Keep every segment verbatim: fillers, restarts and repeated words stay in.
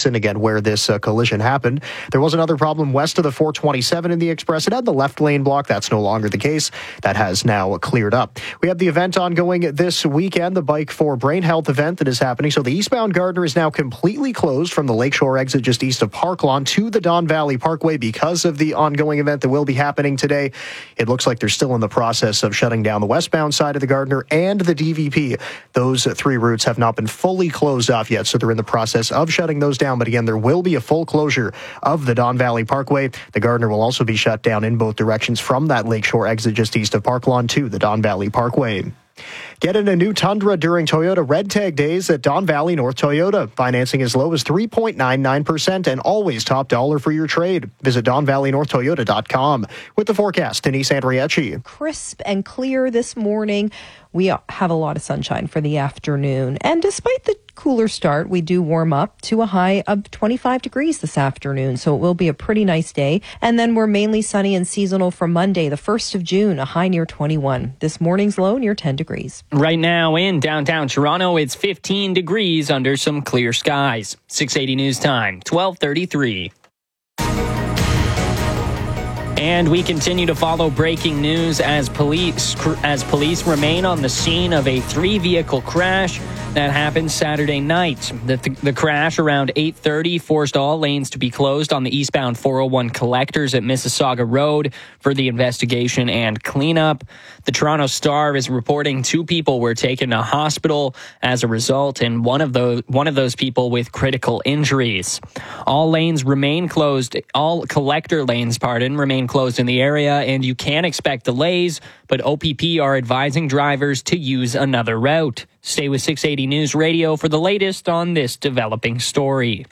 Hudson, again, where this uh, collision happened. There was another problem west of the four twenty-seven in the Express. It had the left lane block. That's no longer the case. That has now cleared up. We have the event ongoing this weekend, the Bike for Brain Health event that is happening. So the eastbound Gardner is now completely closed from the Lakeshore exit just east of Parklawn to the Don Valley Parkway because of the ongoing event that will be happening today. It looks like they're still in the process of shutting down the westbound side of the Gardner and the D V P. Those three routes have not been fully closed off yet, so they're in the process of shutting those down. But again, there will be a full closure of the Don Valley Parkway. The Gardner will also be shut down in both directions from that Lakeshore exit just east of Parklawn to the Don Valley Parkway. Get in a new Tundra during Toyota Red Tag Days at Don Valley North Toyota. Financing as low as three point nine nine percent and always top dollar for your trade. Visit don valley north toyota dot com. With the forecast, Denise Andriachi. Crisp and clear this morning. We have a lot of sunshine for the afternoon. And despite the cooler start, we do warm up to a high of twenty-five degrees this afternoon. So it will be a pretty nice day. And then we're mainly sunny and seasonal for Monday, the first of June, a high near twenty-one. This morning's low near ten degrees. Right now in downtown Toronto, it's fifteen degrees under some clear skies. six eighty News Time, twelve thirty-three. And we continue to follow breaking news as police as police remain on the scene of a three-vehicle crash that happened Saturday night. The, th- the crash around eight thirty forced all lanes to be closed on the eastbound four oh one collectors at Mississauga Road for the investigation and cleanup. The Toronto Star is reporting two people were taken to hospital as a result, and one of those one of those people with critical injuries. All lanes remain closed. All collector lanes, pardon, remain closed in the area, and you can expect delays, but O P P are advising drivers to use another route. Stay with six eighty News Radio for the latest on this developing story.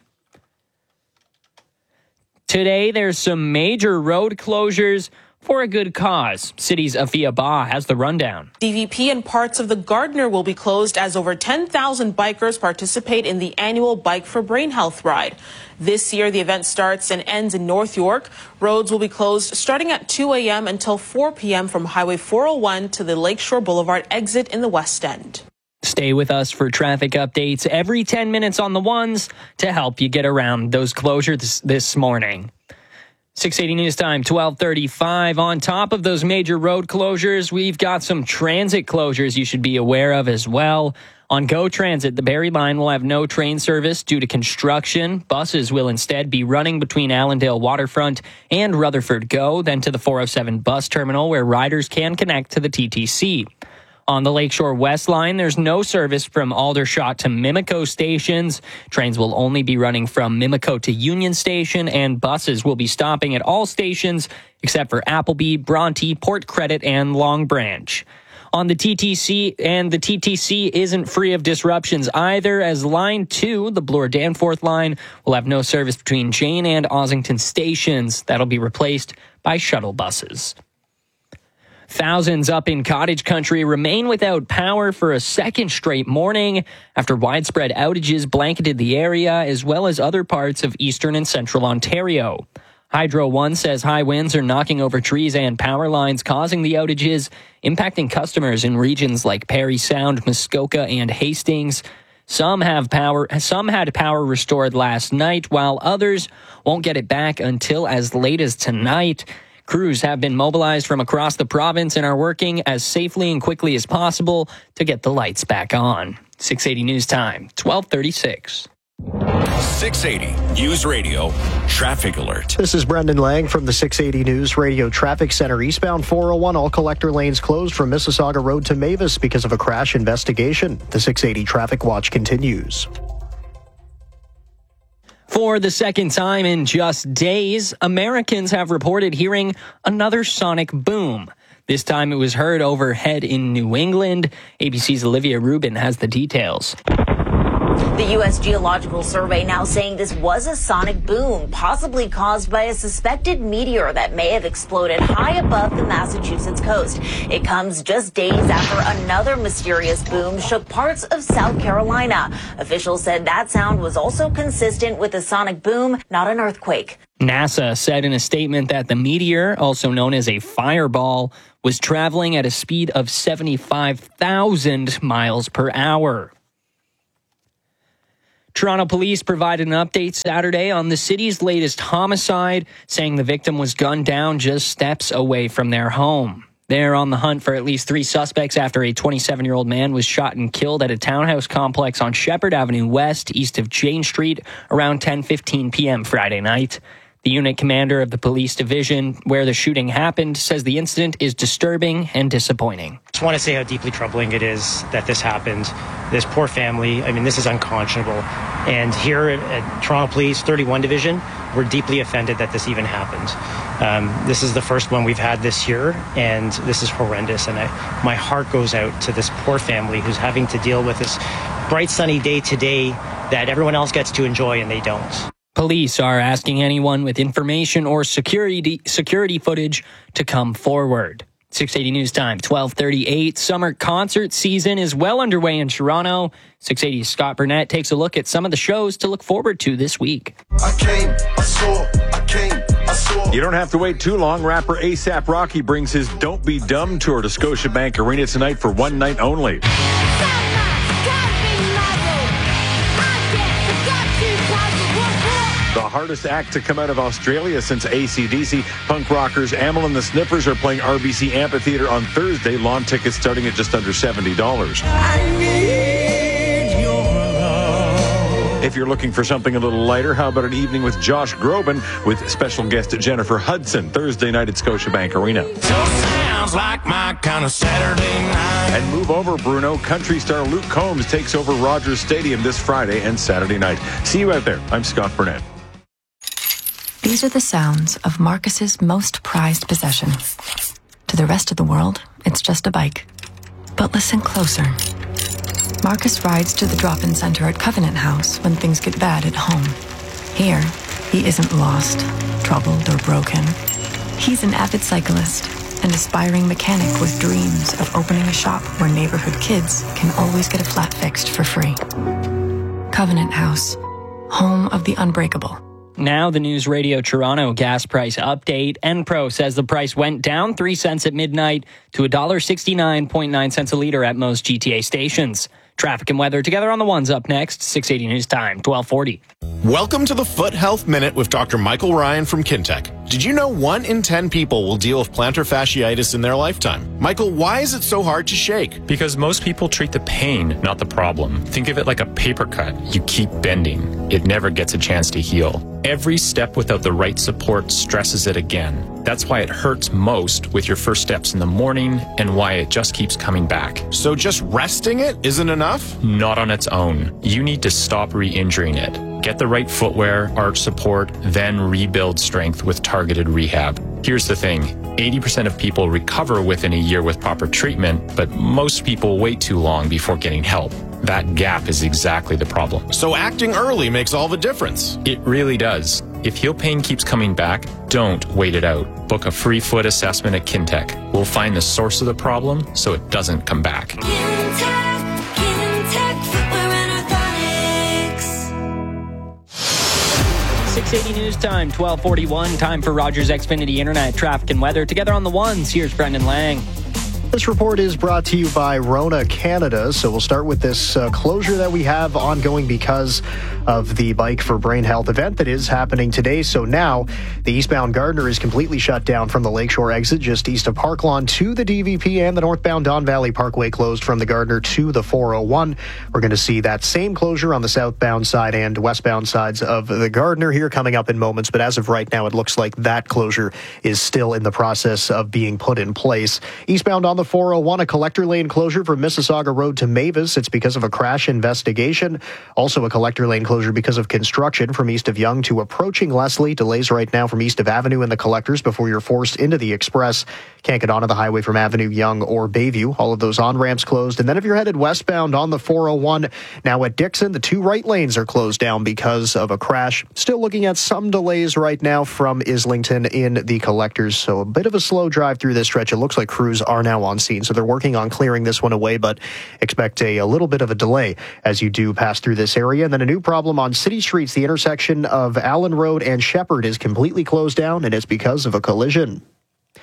Today, there's some major road closures for a good cause. City's Afia Ba has the rundown. D V P and parts of the Gardner will be closed as over ten thousand bikers participate in the annual Bike for Brain Health ride. This year, the event starts and ends in North York. Roads will be closed starting at two a.m. until four p.m. from Highway four oh one to the Lakeshore Boulevard exit in the West End. Stay with us for traffic updates every ten minutes on the ones to help you get around those closures this morning. six eighty News Time, twelve thirty-five. On top of those major road closures, we've got some transit closures you should be aware of as well. On GO Transit, the Barrie Line will have no train service due to construction. Buses will instead be running between Allendale Waterfront and Rutherford GO, then to the four oh seven bus terminal where riders can connect to the T T C. On the Lakeshore West Line, there's no service from Aldershot to Mimico stations. Trains will only be running from Mimico to Union Station, and buses will be stopping at all stations except for Appleby, Bronte, Port Credit, and Long Branch. On the T T C, and the T T C isn't free of disruptions either, as Line two, the Bloor-Danforth line, will have no service between Jane and Ossington stations. That'll be replaced by shuttle buses. Thousands up in cottage country remain without power for a second straight morning after widespread outages blanketed the area as well as other parts of eastern and central Ontario. Hydro One says high winds are knocking over trees and power lines, causing the outages, impacting customers in regions like Parry Sound, Muskoka, and Hastings. Some have power, some had power restored last night, while others won't get it back until as late as tonight. Crews have been mobilized from across the province and are working as safely and quickly as possible to get the lights back on. six eighty News Time, twelve thirty-six. six eighty News Radio Traffic Alert. This is Brendan Lang from the six eighty News Radio Traffic Center. Eastbound four oh one, all collector lanes closed from Mississauga Road to Mavis because of a crash investigation. The six eighty Traffic Watch continues. For the second time in just days, Americans have reported hearing another sonic boom. This time it was heard overhead in New England. A B C's Olivia Rubin has the details. The U S Geological Survey now saying this was a sonic boom, possibly caused by a suspected meteor that may have exploded high above the Massachusetts coast. It comes just days after another mysterious boom shook parts of South Carolina. Officials said that sound was also consistent with a sonic boom, not an earthquake. NASA said in a statement that the meteor, also known as a fireball, was traveling at a speed of seventy-five thousand miles per hour. Toronto police provided an update Saturday on the city's latest homicide, saying the victim was gunned down just steps away from their home. They're on the hunt for at least three suspects after a twenty-seven-year-old man was shot and killed at a townhouse complex on Shepherd Avenue West, east of Jane Street, around ten fifteen p.m. Friday night. The unit commander of the police division where the shooting happened says the incident is disturbing and disappointing. I just want to say how deeply troubling it is that this happened. This poor family, I mean, this is unconscionable. And here at, at Toronto Police thirty-one Division, we're deeply offended that this even happened. Um, this is the first one we've had this year, and this is horrendous. And I, my heart goes out to this poor family who's having to deal with this bright, sunny day today that everyone else gets to enjoy and they don't. Police are asking anyone with information or security security footage to come forward. six eighty News Time, twelve thirty-eight. Summer concert season is well underway in Toronto. six eighty's Scott Burnett takes a look at some of the shows to look forward to this week. I came, I saw, I came, I saw. You don't have to wait too long. Rapper A$AP Rocky brings his Don't Be Dumb tour to Scotiabank Arena tonight for one night only. The hardest act to come out of Australia since A C D C. Punk rockers Amyl and the Sniffers are playing R B C Amphitheatre on Thursday. Lawn tickets starting at just under seventy dollars. I need your love. If you're looking for something a little lighter, how about an evening with Josh Groban with special guest Jennifer Hudson Thursday night at Scotiabank Arena. So sounds like my kind of Saturday night. And move over, Bruno. Country star Luke Combs takes over Rogers Stadium this Friday and Saturday night. See you out there. I'm Scott Burnett. These are the sounds of Marcus's most prized possession. To the rest of the world, it's just a bike. But listen closer. Marcus rides to the drop-in center at Covenant House when things get bad at home. Here, he isn't lost, troubled, or broken. He's an avid cyclist, an aspiring mechanic with dreams of opening a shop where neighborhood kids can always get a flat fixed for free. Covenant House, home of the unbreakable. Now the News Radio Toronto gas price update. Enpro says the price went down three cents at midnight to one dollar sixty-nine point nine cents a litre at most G T A stations. Traffic and weather together on the ones up next. six eighty News Time, twelve forty. Welcome to the Foot Health Minute with Doctor Michael Ryan from Kintec. Did you know one in ten people will deal with plantar fasciitis in their lifetime? Michael, why is it so hard to shake? Because most people treat the pain, not the problem. Think of it like a paper cut. You keep bending. It never gets a chance to heal. Every step without the right support stresses it again. That's why it hurts most with your first steps in the morning and why it just keeps coming back. So just resting it isn't enough? Not on its own. You need to stop re-injuring it. Get the right footwear, arch support, then rebuild strength with targeted rehab. Here's the thing. eighty percent of people recover within a year with proper treatment, but most people wait too long before getting help. That gap is exactly the problem. So acting early makes all the difference. It really does. If heel pain keeps coming back, don't wait it out. Book a free foot assessment at Kintec. We'll find the source of the problem so it doesn't come back. Kintec, Kintec Footwear and Orthotics. six eighty News Time, twelve forty-one. Time for Rogers Xfinity Internet traffic and weather. Together on the ones, here's Brendan Lang. This report is brought to you by Rona Canada. So we'll start with this uh, closure that we have ongoing because of the Bike for Brain Health event that is happening today. So now the eastbound Gardner is completely shut down from the Lakeshore exit just east of Park Lawn to the D V P, and the northbound Don Valley Parkway closed from the Gardner to the four oh one. We're going to see that same closure on the southbound side and westbound sides of the Gardner here coming up in moments. But as of right now, it looks like that closure is still in the process of being put in place. Eastbound on the four oh one, a collector lane closure from Mississauga Road to Mavis. It's because of a crash investigation. Also a collector lane closure because of construction from east of Yonge to approaching Leslie. Delays right now from east of Avenue and the collectors before you're forced into the express. Can't get onto the highway from Avenue, Yonge, or Bayview. All of those on-ramps closed. And then if you're headed westbound on the four oh one, now at Dixon, the two right lanes are closed down because of a crash. Still looking at some delays right now from Islington in the collectors. So a bit of a slow drive through this stretch. It looks like crews are now on scene. So they're working on clearing this one away, but expect a, a little bit of a delay as you do pass through this area. And then a new problem on city streets. The intersection of Allen Road and Shepherd is completely closed down, and it's because of a collision.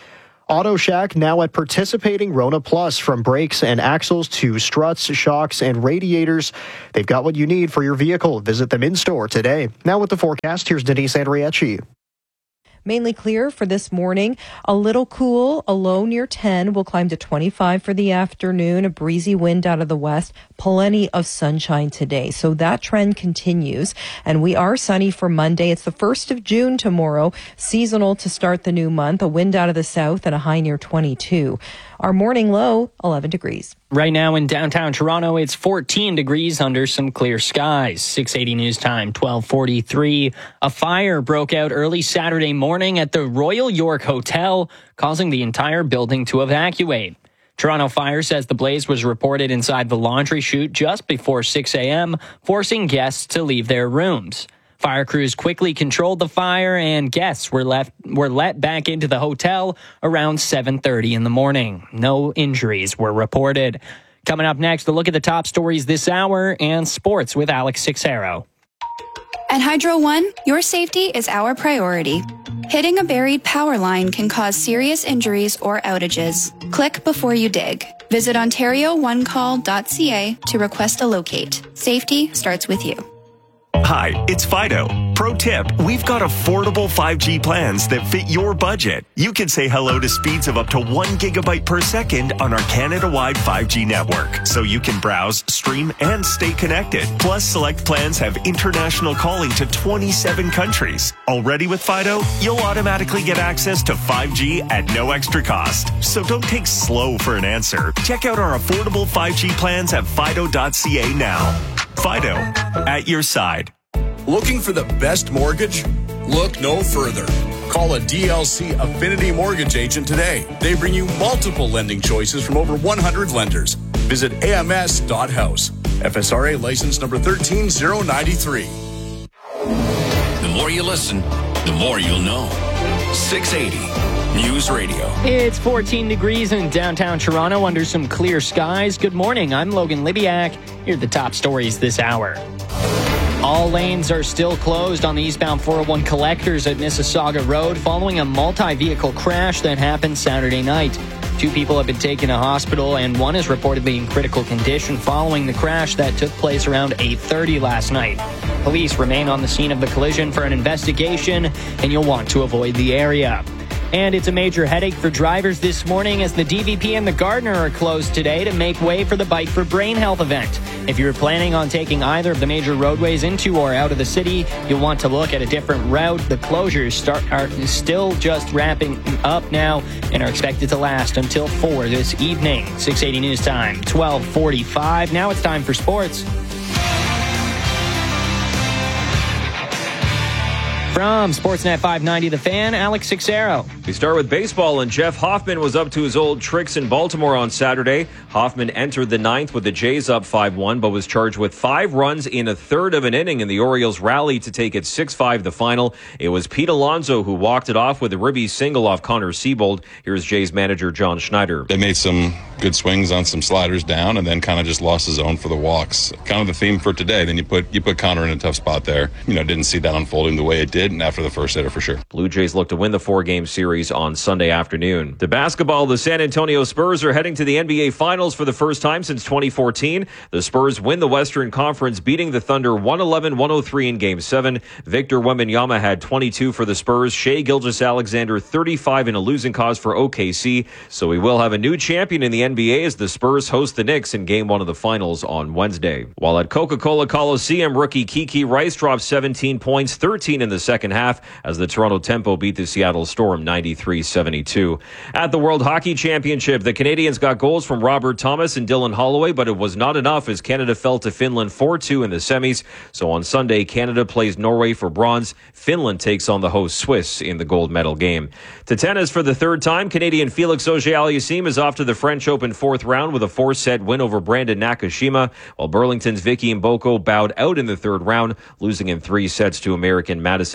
Auto Shack now at participating Rona Plus. From brakes and axles to struts, shocks, and radiators, they've got what you need for your vehicle. Visit them in store today. Now with the forecast, here's Denise Andriecci. Mainly clear for this morning. A little cool, a low near ten. Will climb to twenty-five for the afternoon. A breezy wind out of the west. Plenty of sunshine today. So that trend continues. And we are sunny for Monday. It's the first of June tomorrow. Seasonal to start the new month. A wind out of the south and a high near twenty-two. Our morning low, eleven degrees. Right now in downtown Toronto, it's fourteen degrees under some clear skies. six eighty News Time, twelve forty-three. A fire broke out early Saturday morning at the Royal York Hotel, causing the entire building to evacuate. Toronto Fire says the blaze was reported inside the laundry chute just before six a.m., forcing guests to leave their rooms. Fire crews quickly controlled the fire, and guests were left were let back into the hotel around seven thirty in the morning. No injuries were reported. Coming up next, a look at the top stories this hour and sports with Alex Sixero. At Hydro One, your safety is our priority. Hitting a buried power line can cause serious injuries or outages. Click before you dig. Visit ontario one call dot c a to request a locate. Safety starts with you. Hi, it's Fido. Pro tip, we've got affordable five G plans that fit your budget. You can say hello to speeds of up to one gigabyte per second on our Canada-wide five G network, so you can browse, stream, and stay connected. Plus, select plans have international calling to twenty-seven countries. Already with Fido, you'll automatically get access to five G at no extra cost. So don't take slow for an answer. Check out our affordable five G plans at fido dot c a now. Fido, at your side. Looking for the best mortgage? Look no further. Call a D L C Affinity Mortgage agent today. They bring you multiple lending choices from over one hundred lenders. Visit a m s dot house. F S R A license number one three zero nine three. The more you listen, the more you'll know. six eighty News Radio. It's fourteen degrees in downtown Toronto under some clear skies. Good morning. I'm Logan Libiak. Here are the top stories this hour. All lanes are still closed on the eastbound four oh one collectors at Mississauga Road following a multi-vehicle crash that happened Saturday night. Two people have been taken to hospital and one is reportedly in critical condition following the crash that took place around eight thirty last night. Police remain on the scene of the collision for an investigation, and you'll want to avoid the area. And it's a major headache for drivers this morning as the D V P and the Gardiner are closed today to make way for the Bike for Brain Health event. If you're planning on taking either of the major roadways into or out of the city, you'll want to look at a different route. The closures start are still just wrapping up now and are expected to last until four this evening. six eighty News Time, twelve forty-five. Now it's time for sports. From Sportsnet five ninety The Fan, Alex Sixero. We start with baseball, and Jeff Hoffman was up to his old tricks in Baltimore on Saturday. Hoffman entered the ninth with the Jays up five one, but was charged with five runs in a third of an inning, and the Orioles rallied to take it six five the final. It was Pete Alonso who walked it off with a ribby single off Connor Siebold. Here's Jays manager John Schneider. They made some good swings on some sliders down and then kind of just lost his own for the walks. Kind of the theme for today. Then you put you put Connor in a tough spot there. You know, didn't see that unfolding the way it did and after the first hitter for sure. Blue Jays look to win the four-game series on Sunday afternoon. To basketball, the San Antonio Spurs are heading to the N B A Finals for the first time since twenty fourteen. The Spurs win the Western Conference, beating the Thunder one eleven one oh three in Game seven. Victor Wembanyama had twenty-two for the Spurs. Shai Gilgeous-Alexander thirty-five in a losing cause for O K C. So we will have a new champion in the N B A as the Spurs host the Knicks in Game one of the Finals on Wednesday. While at Coca-Cola Coliseum, rookie Kiki Rice dropped seventeen points, thirteen in the second half, as the Toronto Tempo beat the Seattle Storm ninety-three seventy-two. At the World Hockey Championship, the Canadians got goals from Robert Thomas and Dylan Holloway, but it was not enough as Canada fell to Finland four two in the semis. So on Sunday, Canada plays Norway for bronze. Finland takes on the host Swiss in the gold medal game. To tennis for the third time, Canadian Felix Auger-Aliassime is off to the French Open fourth round with a four-set win over Brandon Nakashima, while Burlington's Vicky Mboko bowed out in the third round, losing in three sets to American Madison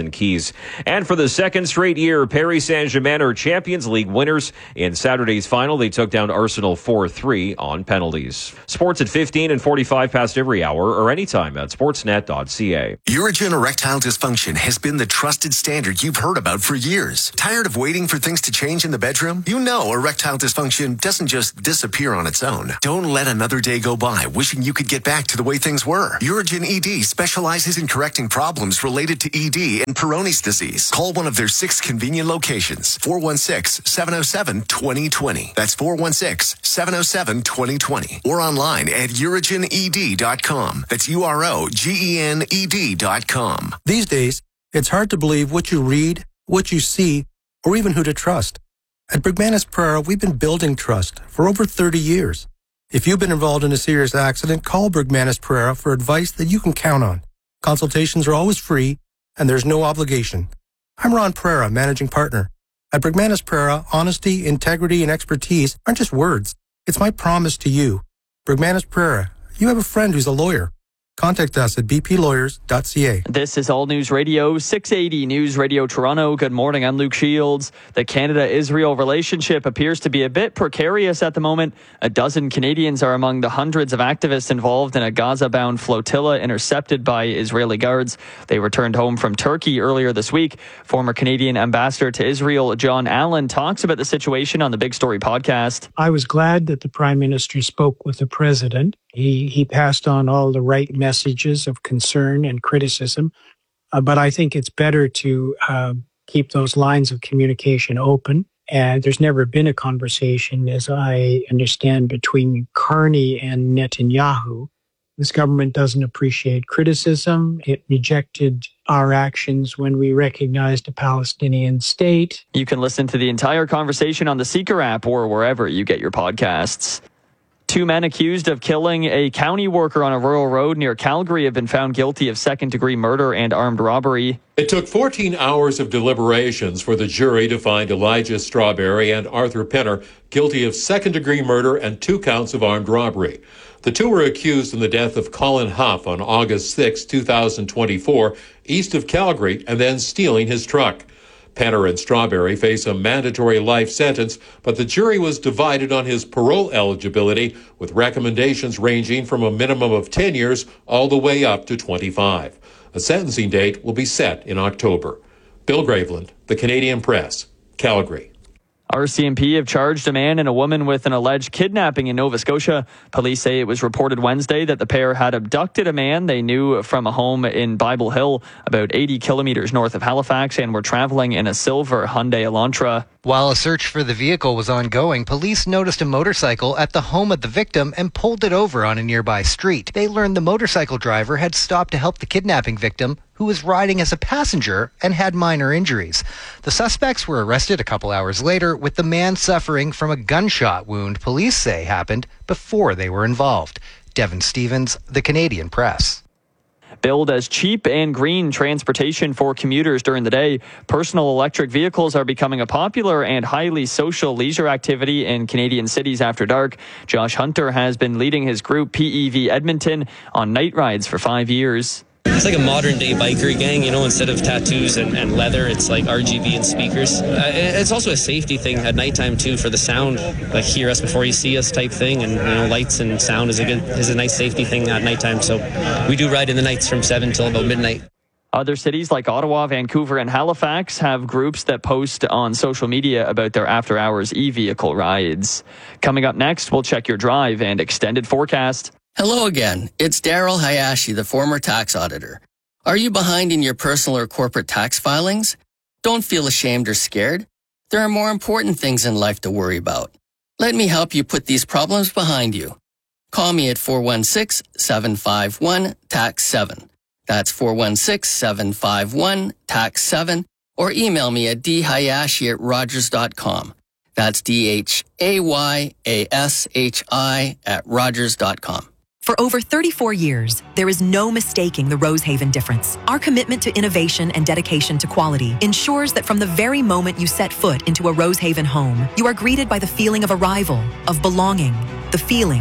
Milton Keyes. And for the second straight year, Paris Saint-Germain are Champions League winners. In Saturday's final, they took down Arsenal four three on penalties. Sports at fifteen and forty-five past every hour or anytime at sportsnet dot c a. Urigen erectile dysfunction has been the trusted standard you've heard about for years. Tired of waiting for things to change in the bedroom? You know erectile dysfunction doesn't just disappear on its own. Don't let another day go by wishing you could get back to the way things were. Urigen E D specializes in correcting problems related to E D and Peyronie's disease. Call one of their six convenient locations. four one six, seven oh seven, two oh two oh. That's four one six, seven oh seven, two oh two oh. Or online at urigen e d dot com. That's U R O G E N E D dot com. These days, it's hard to believe what you read, what you see, or even who to trust. At Bergmanis Pereira, we've been building trust for over thirty years. If you've been involved in a serious accident, call Bergmanis Pereira for advice that you can count on. Consultations are always free, and there's no obligation. I'm Ron Pereira, managing partner. At Bergmanis Pereira, honesty, integrity, and expertise aren't just words. It's my promise to you. Bergmanis Pereira, you have a friend who's a lawyer. Contact us at b p lawyers dot c a. This is All News Radio, six eighty News Radio Toronto. Good morning, I'm Luke Shields. The Canada-Israel relationship appears to be a bit precarious at the moment. A dozen Canadians are among the hundreds of activists involved in a Gaza-bound flotilla intercepted by Israeli guards. They returned home from Turkey earlier this week. Former Canadian ambassador to Israel, John Allen, talks about the situation on the Big Story podcast. I was glad that the Prime Minister spoke with the President. He he passed on all the right messages of concern and criticism. Uh, but I think it's better to uh, keep those lines of communication open. And there's never been a conversation, as I understand, between Carney and Netanyahu. This government doesn't appreciate criticism. It rejected our actions when we recognized a Palestinian state. You can listen to the entire conversation on the Seeker app or wherever you get your podcasts. Two men accused of killing a county worker on a rural road near Calgary have been found guilty of second-degree murder and armed robbery. It took fourteen hours of deliberations for the jury to find Elijah Strawberry and Arthur Penner guilty of second-degree murder and two counts of armed robbery. The two were accused in the death of Colin Huff on August sixth, two thousand twenty-four, east of Calgary, and then stealing his truck. Penner and Strawberry face a mandatory life sentence, but the jury was divided on his parole eligibility, with recommendations ranging from a minimum of ten years all the way up to twenty-five. A sentencing date will be set in October. Bill Graveland, The Canadian Press, Calgary. R C M P have charged a man and a woman with an alleged kidnapping in Nova Scotia. Police say it was reported Wednesday that the pair had abducted a man they knew from a home in Bible Hill, about eighty kilometers north of Halifax, and were traveling in a silver Hyundai Elantra. While a search for the vehicle was ongoing, police noticed a motorcycle at the home of the victim and pulled it over on a nearby street. They learned the motorcycle driver had stopped to help the kidnapping victim, who was riding as a passenger and had minor injuries. The suspects were arrested a couple hours later, with the man suffering from a gunshot wound police say happened before they were involved. Devin Stevens, The Canadian Press. Billed as cheap and green transportation for commuters during the day, personal electric vehicles are becoming a popular and highly social leisure activity in Canadian cities after dark. Josh Hunter has been leading his group P E V Edmonton on night rides for five years. It's like a modern day biker gang, you know, instead of tattoos and, and leather, it's like R G B and speakers. Uh, it's also a safety thing at nighttime too, for the sound, like hear us before you see us type thing, and you know, lights and sound is a good is a nice safety thing at nighttime. So we do ride in the nights from seven till about midnight. Other cities like Ottawa, Vancouver, and Halifax have groups that post on social media about their after-hours e-vehicle rides. Coming up next, we'll check your drive and extended forecast. Hello again. It's Daryl Hayashi, the former tax auditor. Are you behind in your personal or corporate tax filings? Don't feel ashamed or scared. There are more important things in life to worry about. Let me help you put these problems behind you. Call me at four one six, seven five one, T A X seven. That's four one six, seven five one, T A X seven, or email me at d hayashi at rogers dot com. That's D H A Y A S H I at rogers dot com. For over thirty-four years, there is no mistaking the Rosehaven difference. Our commitment to innovation and dedication to quality ensures that from the very moment you set foot into a Rosehaven home, you are greeted by the feeling of arrival, of belonging, the feeling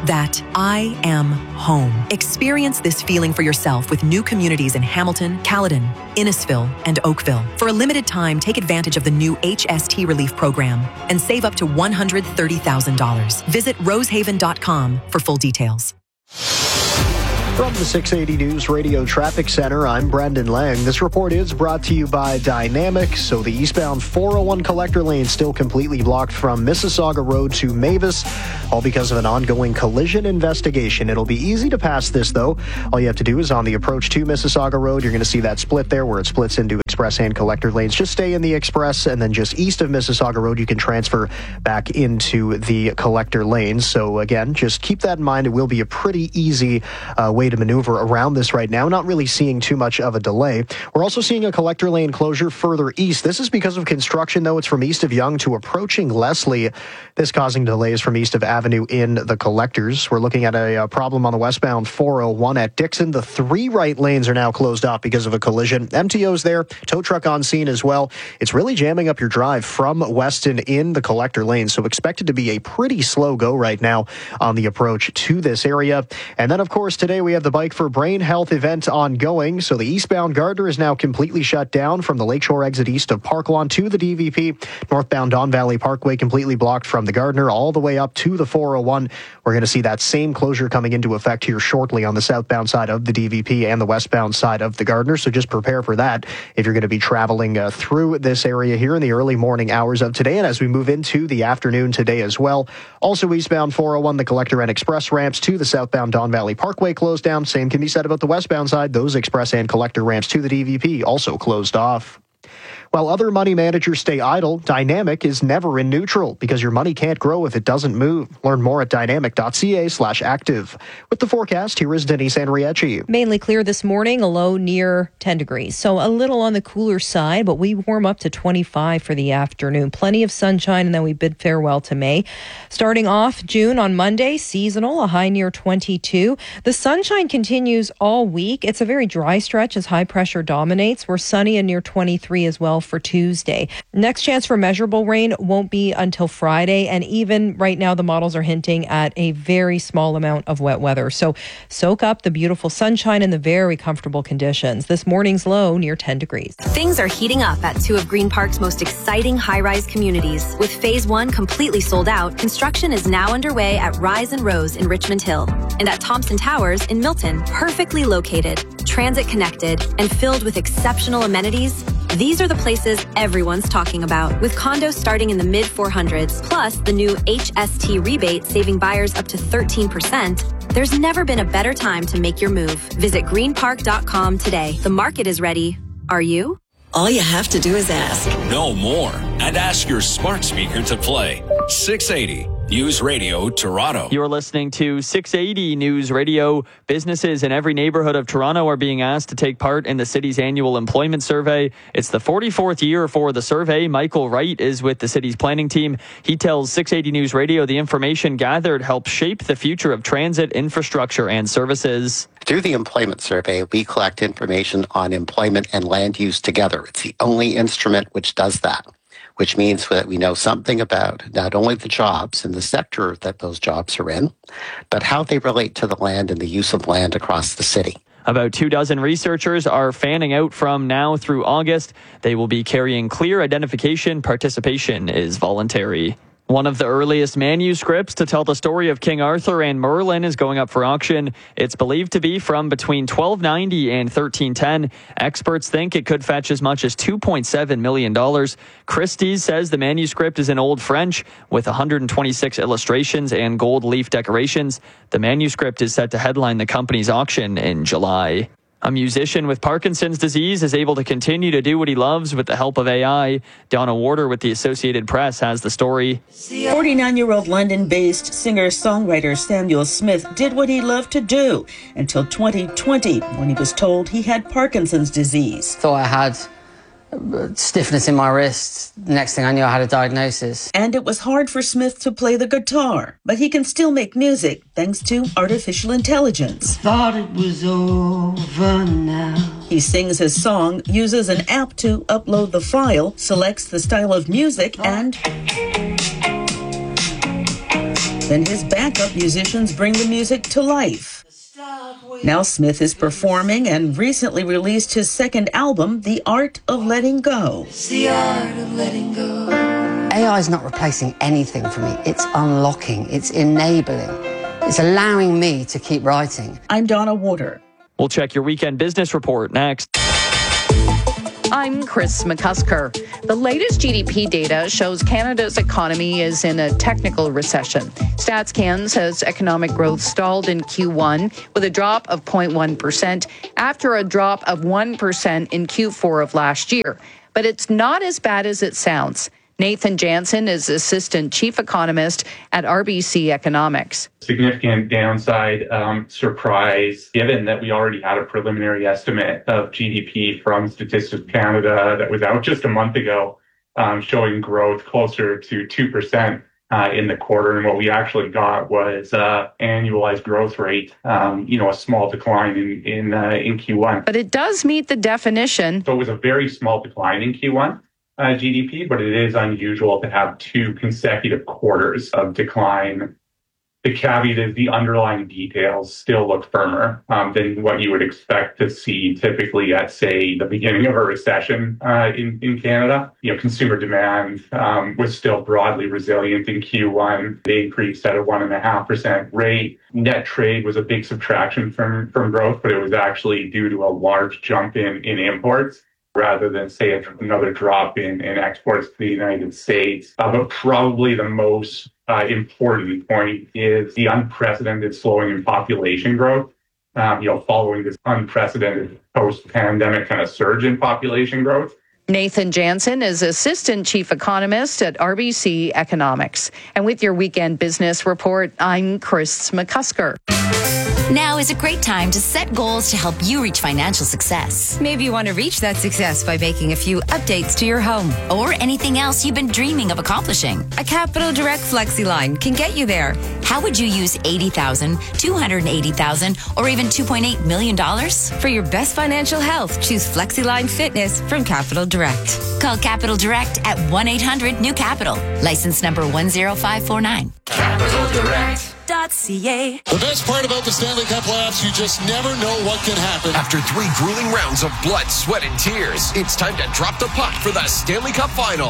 that I am home. Experience this feeling for yourself with new communities in Hamilton, Caledon, Innisfil, and Oakville. For a limited time, take advantage of the new H S T Relief Program and save up to one hundred thirty thousand dollars. Visit rosehaven dot com for full details. From the six eighty News Radio Traffic Center, I'm Brendan Lang. This report is brought to you by Dynamic. So the eastbound four oh one collector lane still completely blocked from Mississauga Road to Mavis, all because of an ongoing collision investigation. It'll be easy to pass this, though. All you have to do is on the approach to Mississauga Road, you're going to see that split there where it splits into express and collector lanes. Just stay in the express, and then just east of Mississauga Road, you can transfer back into the collector lanes. So again, just keep that in mind. It will be a pretty easy uh, way to maneuver around this right now. Not really seeing too much of a delay. We're also seeing a collector lane closure further east. This is because of construction, though. It's from east of Yonge to approaching Leslie. This causing delays from east of Avenue in the collectors. We're looking at a, a problem on the westbound four oh one at Dixon. The three right lanes are now closed off because of a collision. M T O's there. Tow truck on scene as well. It's really jamming up your drive from Weston in the collector lane. So expected to be a pretty slow go right now on the approach to this area. And then, of course, today we have the Bike for Brain Health event ongoing. So the eastbound Gardner is now completely shut down from the Lakeshore exit east of Park Lawn to the D V P. Northbound Don Valley Parkway completely blocked from the Gardner all the way up to the four oh one. We're going to see that same closure coming into effect here shortly on the southbound side of the D V P and the westbound side of the Gardner. So just prepare for that if you're going to be traveling uh, through this area here in the early morning hours of today and as we move into the afternoon today as well. Also eastbound four oh one, the collector and express ramps to the southbound Don Valley Parkway closed down. Same can be said about the westbound side. Those express and collector ramps to the D V P also closed off. While other money managers stay idle, Dynamic is never in neutral because your money can't grow if it doesn't move. Learn more at dynamic.ca slash active. With the forecast, here is Denise Andriecci. Mainly clear this morning, a low near ten degrees. So a little on the cooler side, but we warm up to twenty-five for the afternoon. Plenty of sunshine, and then we bid farewell to May. Starting off June on Monday, seasonal, a high near twenty-two. The sunshine continues all week. It's a very dry stretch as high pressure dominates. We're sunny and near twenty-three as well for Tuesday. Next chance for measurable rain won't be until Friday, and even right now the models are hinting at a very small amount of wet weather. So soak up the beautiful sunshine and the very comfortable conditions. This morning's low near ten degrees. Things are heating up at two of Green Park's most exciting high-rise communities. With phase one completely sold out, construction is now underway at Rise and Rose in Richmond Hill and at Thompson Towers in Milton, perfectly located, transit connected, and filled with exceptional amenities. These are the places everyone's talking about, with condos starting in the mid four hundreds, plus the new H S T rebate saving buyers up to thirteen percent. There's never been a better time to make your move. Visit green park dot com today. The market is ready. Are you? All you have to do is ask. Know more and ask your smart speaker to play six eighty News Radio Toronto. You're listening to six eighty News Radio. Businesses in every neighborhood of Toronto are being asked to take part in the city's annual employment survey. It's the forty-fourth year for the survey. Michael Wright is with the city's planning team. He tells six eighty News Radio the information gathered helps shape the future of transit, infrastructure, and services. Through the employment survey, we collect information on employment and land use together. It's the only instrument which does that, which means that we know something about not only the jobs and the sector that those jobs are in, but how they relate to the land and the use of land across the city. About two dozen researchers are fanning out from now through August. They will be carrying clear identification. Participation is voluntary. One of the earliest manuscripts to tell the story of King Arthur and Merlin is going up for auction. It's believed to be from between twelve ninety and thirteen ten. Experts think it could fetch as much as two point seven million dollars. Christie's says the manuscript is in Old French with one hundred twenty-six illustrations and gold leaf decorations. The manuscript is set to headline the company's auction in July. A musician with Parkinson's disease is able to continue to do what he loves with the help of A I. Donna Warder with the Associated Press has the story. forty-nine-year-old London-based singer-songwriter Samuel Smith did what he loved to do until twenty twenty, when he was told he had Parkinson's disease. Thought I had stiffness in my wrist. Next thing I knew, I had a diagnosis. And it was hard for Smith to play the guitar, but he can still make music thanks to artificial intelligence. Thought it was over now. He sings his song, uses an app to upload the file, selects the style of music, and Then his backup musicians bring the music to life. Now Smith is performing and recently released his second album, The Art of Letting Go. It's the art of letting go. A I is not replacing anything for me. It's unlocking. It's enabling. It's allowing me to keep writing. I'm Donna Warder. We'll check your weekend business report next. I'm Chris McCusker. The latest G D P data shows Canada's economy is in a technical recession. StatsCan says economic growth stalled in Q one with a drop of zero point one percent after a drop of one percent in Q four of last year. But it's not as bad as it sounds. Nathan Jansen is Assistant Chief Economist at R B C Economics. Significant downside um, surprise, given that we already had a preliminary estimate of G D P from Statistics Canada that was out just a month ago, um, showing growth closer to two percent uh, in the quarter. And what we actually got was uh, annualized growth rate, um, you know, a small decline in, in, uh, in Q one. But it does meet the definition. So it was a very small decline in Q one. Uh, G D P, but it is unusual to have two consecutive quarters of decline. The caveat is the underlying details still look firmer um, than what you would expect to see typically at, say, the beginning of a recession uh, in, in Canada. You know, consumer demand um, was still broadly resilient in Q one. They increased at a one point five percent rate. Net trade was a big subtraction from, from growth, but it was actually due to a large jump in, in imports, rather than, say, another drop in, in exports to the United States. Uh, but probably the most uh, important point is the unprecedented slowing in population growth, um, you know, following this unprecedented post-pandemic kind of surge in population growth. Nathan Jansen is Assistant Chief Economist at R B C Economics. And with your weekend business report, I'm Chris McCusker. Now is a great time to set goals to help you reach financial success. Maybe you want to reach that success by making a few updates to your home. Or anything else you've been dreaming of accomplishing. A Capital Direct Flexi line can get you there. How would you use eighty thousand dollars, two hundred eighty thousand dollars, or even two point eight million dollars? For your best financial health, choose FlexiLine Fitness from Capital Direct. Call Capital Direct at one eight hundred new capital. License number one zero five four nine. Capital Direct. C A. The best part about the Stanley Cup playoffs, you just never know what can happen. After three grueling rounds of blood, sweat, and tears, it's time to drop the puck for the Stanley Cup Final.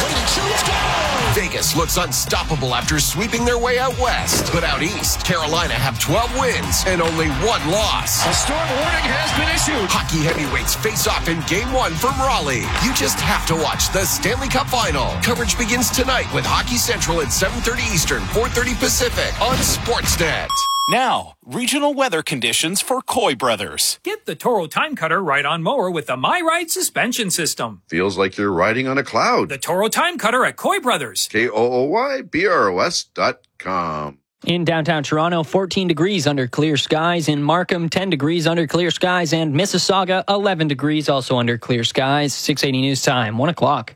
Vegas looks unstoppable after sweeping their way out west. But out east, Carolina have twelve wins and only one loss. A storm warning has been issued. Hockey heavyweights face off in Game one from Raleigh. You just have to watch the Stanley Cup Final. Coverage begins tonight with Hockey Central at seven thirty Eastern, four thirty Pacific on Sportsnet. Now, regional weather conditions for Coy Brothers. Get the Toro Time Cutter ride-on mower with the MyRide suspension system. Feels like you're riding on a cloud. The Toro Time Cutter at Coy Brothers. K O O Y B R O S dot com. In downtown Toronto, fourteen degrees under clear skies. In Markham, ten degrees under clear skies. And Mississauga, eleven degrees also under clear skies. six eighty News Time, one o'clock.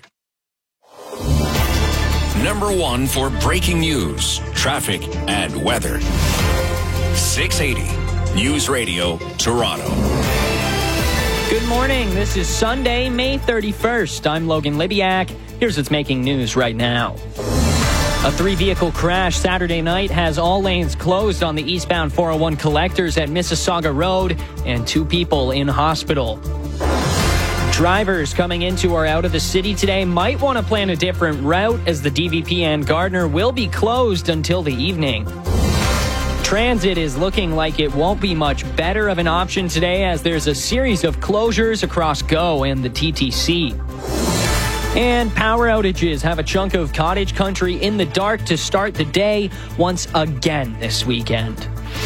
Number one for breaking news, traffic, and weather. six eighty News Radio, Toronto. Good morning. This is Sunday, May thirty-first. I'm Logan Libiak. Here's what's making news right now. A three-vehicle crash Saturday night has all lanes closed on the eastbound four oh one collectors at Mississauga Road and two people in hospital. Drivers coming into or out of the city today might want to plan a different route as the D V P and Gardner will be closed until the evening. Transit is looking like it won't be much better of an option today as there's a series of closures across GO and the T T C. And power outages have a chunk of cottage country in the dark to start the day once again this weekend.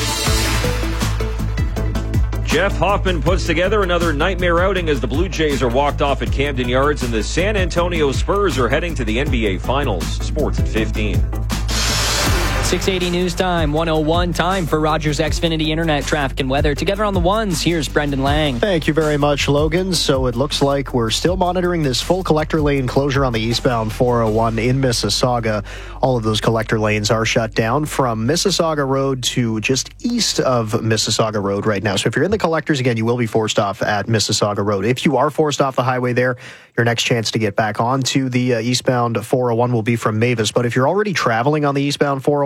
Jeff Hoffman puts together another nightmare outing as the Blue Jays are walked off at Camden Yards and the San Antonio Spurs are heading to the N B A Finals. Sports at fifteen. six eighty News Time, one oh one time for Rogers Xfinity Internet traffic and weather. Together on the ones, here's Brendan Lang. Thank you very much, Logan. So it looks like we're still monitoring this full collector lane closure on the eastbound four oh one in Mississauga. All of those collector lanes are shut down from Mississauga Road to just east of Mississauga Road right now. So if you're in the collectors, again, you will be forced off at Mississauga Road. If you are forced off the highway there, your next chance to get back onto the uh, eastbound four oh one will be from Mavis. But if you're already traveling on the eastbound four oh one,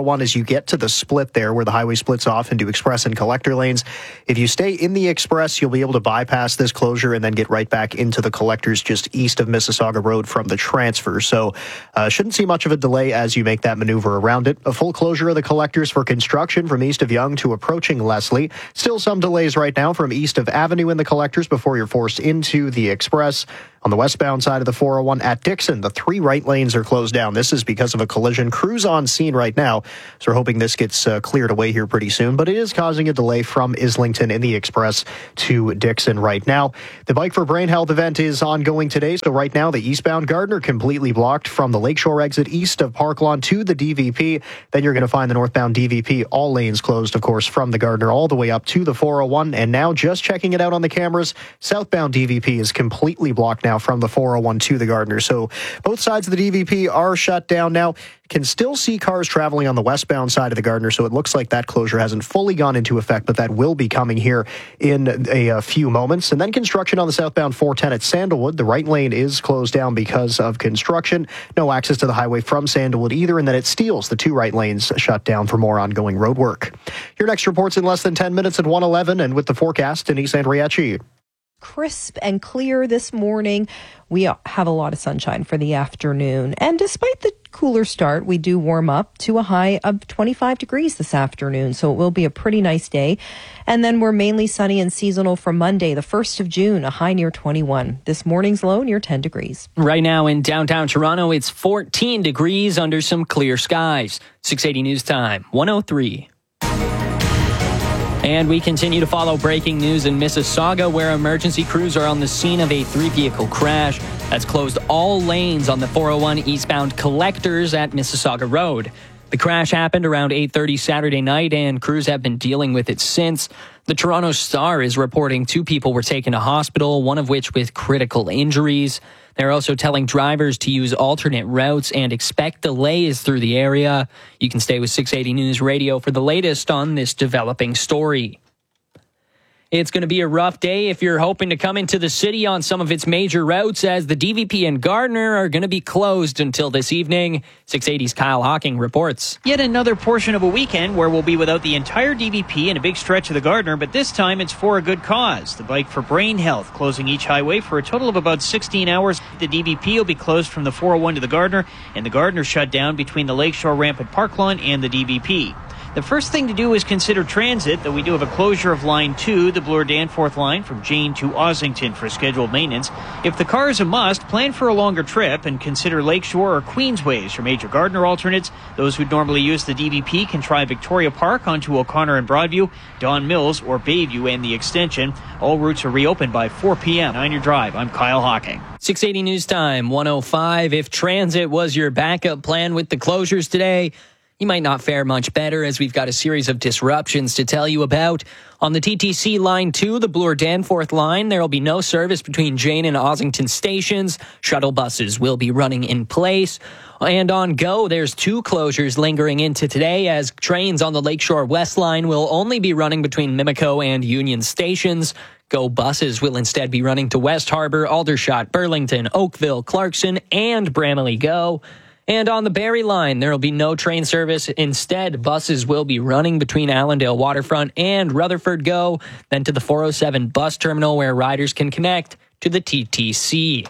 one as you get to the split there where the highway splits off into express and collector lanes. If you stay in the express, you'll be able to bypass this closure and then get right back into the collectors just east of Mississauga Road from the transfer. So uh, shouldn't see much of a delay as you make that maneuver around it. A full closure of the collectors for construction from east of Yonge to approaching Leslie. Still some delays right now from east of Avenue in the collectors before you're forced into the express. On the westbound side of the four oh one at Dixon, the three right lanes are closed down. This is because of a collision. Crews on scene right now, so we're hoping this gets uh, cleared away here pretty soon, but it is causing a delay from Islington in the express to Dixon right now. The Bike for Brain Health event is ongoing today, so right now the eastbound Gardner completely blocked from the Lakeshore exit east of Park Lawn to the D V P. Then you're going to find the northbound D V P, all lanes closed, of course, from the Gardner all the way up to the four oh one, and now just checking it out on the cameras, southbound D V P is completely blocked now from the four oh one to the Gardner. So both sides of the D V P are shut down now. Can still see cars traveling on the westbound side of the Gardner, so it looks like that closure hasn't fully gone into effect, but that will be coming here in a, a few moments. And then construction on the southbound four ten at Sandalwood. The right lane is closed down because of construction. No access to the highway from Sandalwood either, and then it Steeles. The two right lanes shut down for more ongoing road work. Your next report's in less than ten minutes at one eleven, and with the forecast, Denise Andriachi. Crisp and clear this morning. We have a lot of sunshine for the afternoon. And despite the cooler start, we do warm up to a high of twenty-five degrees this afternoon. So it will be a pretty nice day. And then we're mainly sunny and seasonal for Monday, the first of June, a high near twenty-one. This morning's low near ten degrees. Right now in downtown Toronto, it's fourteen degrees under some clear skies. six eighty News Time, one oh three. And we continue to follow breaking news in Mississauga, where emergency crews are on the scene of a three-vehicle crash that's closed all lanes on the four oh one eastbound collectors at Mississauga Road. The crash happened around eight thirty Saturday night, and crews have been dealing with it since. The Toronto Star is reporting two people were taken to hospital, one of which with critical injuries. They're also telling drivers to use alternate routes and expect delays through the area. You can stay with six eighty News Radio for the latest on this developing story. It's going to be a rough day if you're hoping to come into the city on some of its major routes, as the D V P and Gardner are going to be closed until this evening. six eighty's Kyle Hawking reports. Yet another portion of a weekend where we'll be without the entire D V P and a big stretch of the Gardner, but this time it's for a good cause. The Bike for Brain Health closing each highway for a total of about sixteen hours. The D V P will be closed from the four oh one to the Gardner, and the Gardner shut down between the Lakeshore ramp at Park Lawn and the D V P. The first thing to do is consider transit, though we do have a closure of Line two, the Bloor-Danforth line from Jane to Ossington for scheduled maintenance. If the car is a must, plan for a longer trip and consider Lakeshore or Queensways for major Gardner alternates. Those who normally use the D V P can try Victoria Park onto O'Connor and Broadview, Don Mills or Bayview and the extension. All routes are reopened by four p.m. On your drive, I'm Kyle Hawking. six eighty News Time, one oh five. If transit was your backup plan with the closures today, you might not fare much better, as we've got a series of disruptions to tell you about. On the T T C Line two, the Bloor-Danforth line, there will be no service between Jane and Ossington stations. Shuttle buses will be running in place. And on GO, there's two closures lingering into today, as trains on the Lakeshore West line will only be running between Mimico and Union stations. GO buses will instead be running to West Harbour, Aldershot, Burlington, Oakville, Clarkson, and Bramalea GO. And on the Barrie line, there will be no train service. Instead, buses will be running between Allendale Waterfront and Rutherford GO, then to the four oh seven bus terminal where riders can connect to the T T C.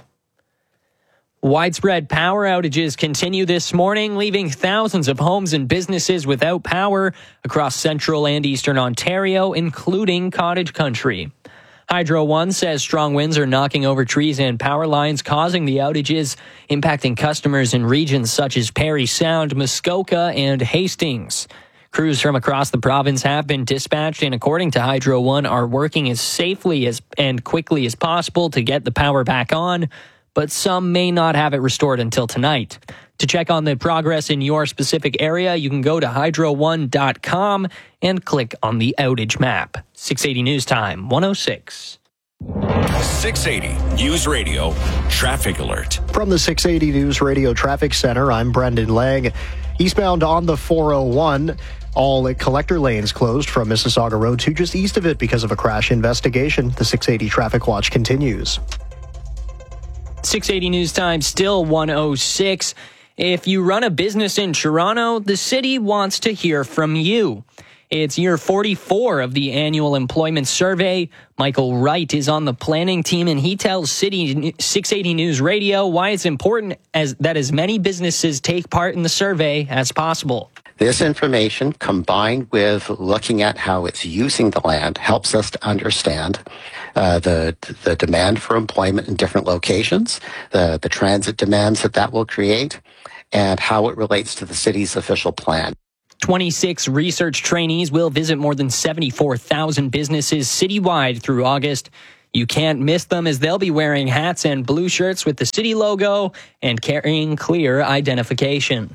Widespread power outages continue this morning, leaving thousands of homes and businesses without power across central and eastern Ontario, including Cottage Country. Hydro One says strong winds are knocking over trees and power lines, causing the outages, impacting customers in regions such as Parry Sound, Muskoka, and Hastings. Crews from across the province have been dispatched and, according to Hydro One, are working as safely as and quickly as possible to get the power back on, but some may not have it restored until tonight. To check on the progress in your specific area, you can go to hydro one dot com and click on the outage map. six eighty News Time, one oh six. six eighty News Radio Traffic Alert. From the six eighty News Radio Traffic Center, I'm Brendan Lang. Eastbound on the four oh one, all collector lanes closed from Mississauga Road to just east of it because of a crash investigation. The six eighty Traffic Watch continues. six eighty News Time, still one oh six. If you run a business in Toronto, the city wants to hear from you. It's year forty-four of the annual employment survey. Michael Wright is on the planning team, and he tells City six eighty News Radio why it's important as that as many businesses take part in the survey as possible. This information, combined with looking at how it's using the land, helps us to understand uh, the the demand for employment in different locations, the, the transit demands that that will create, and how it relates to the city's official plan. twenty-six research trainees will visit more than seventy-four thousand businesses citywide through August. You can't miss them as they'll be wearing hats and blue shirts with the city logo and carrying clear identification.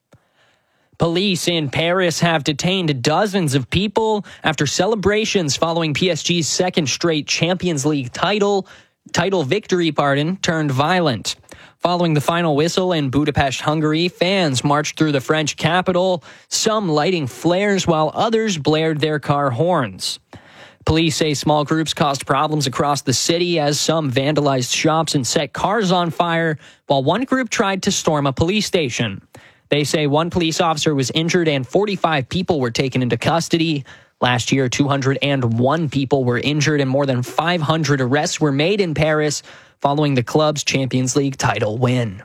Police in Paris have detained dozens of people after celebrations following P S G's second straight Champions League title, title victory, pardon, turned violent. Following the final whistle in Budapest, Hungary, fans marched through the French capital, some lighting flares while others blared their car horns. Police say small groups caused problems across the city as some vandalized shops and set cars on fire, while one group tried to storm a police station. They say one police officer was injured and forty-five people were taken into custody. Last year, two hundred one people were injured and more than five hundred arrests were made in Paris following the club's Champions League title win.